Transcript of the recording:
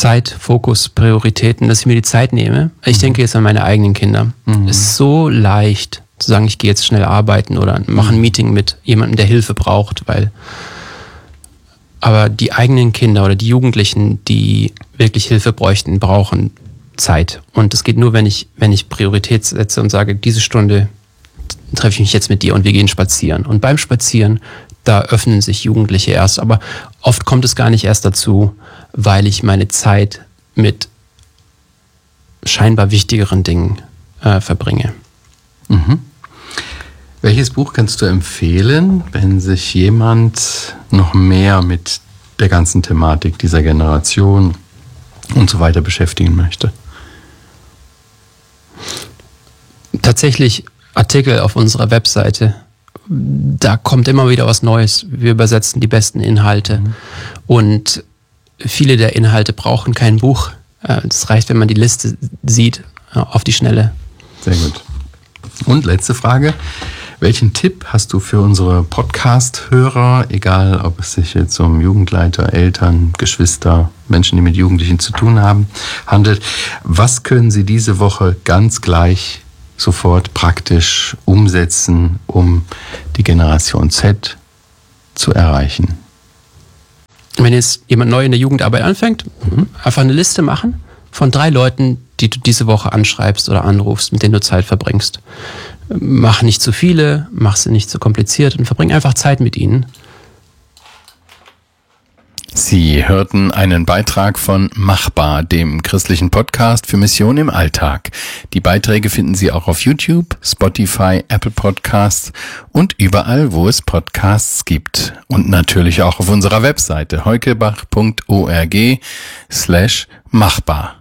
Zeit, Fokus, Prioritäten, dass ich mir die Zeit nehme. Ich denke jetzt an meine eigenen Kinder. Es ist so leicht zu sagen, ich gehe jetzt schnell arbeiten oder mache ein Meeting mit jemandem, der Hilfe braucht, aber die eigenen Kinder oder die Jugendlichen, die wirklich Hilfe bräuchten, brauchen Zeit. Und es geht nur, wenn ich Priorität setze und sage, diese Stunde treffe ich mich jetzt mit dir und wir gehen spazieren. Und beim Spazieren, da öffnen sich Jugendliche erst. Aber oft kommt es gar nicht erst dazu, weil ich meine Zeit mit scheinbar wichtigeren Dingen verbringe. Welches Buch kannst du empfehlen, wenn sich jemand noch mehr mit der ganzen Thematik dieser Generation und so weiter beschäftigen möchte? Tatsächlich Artikel auf unserer Webseite. Da kommt immer wieder was Neues. Wir übersetzen die besten Inhalte. Und viele der Inhalte brauchen kein Buch. Es reicht, wenn man die Liste sieht, auf die Schnelle. Sehr gut. Und letzte Frage. Welchen Tipp hast du für unsere Podcast-Hörer, egal ob es sich jetzt um Jugendleiter, Eltern, Geschwister, Menschen, die mit Jugendlichen zu tun haben, handelt? Was können sie diese Woche ganz gleich sofort praktisch umsetzen, um die Generation Z zu erreichen? Wenn jetzt jemand neu in der Jugendarbeit anfängt, einfach eine Liste machen von 3 Leuten, die du diese Woche anschreibst oder anrufst, mit denen du Zeit verbringst. Mach nicht zu viele, mach sie nicht zu kompliziert und verbring einfach Zeit mit ihnen. Sie hörten einen Beitrag von Machbar, dem christlichen Podcast für Mission im Alltag. Die Beiträge finden Sie auch auf YouTube, Spotify, Apple Podcasts und überall, wo es Podcasts gibt. Und natürlich auch auf unserer Webseite heukebach.org/machbar.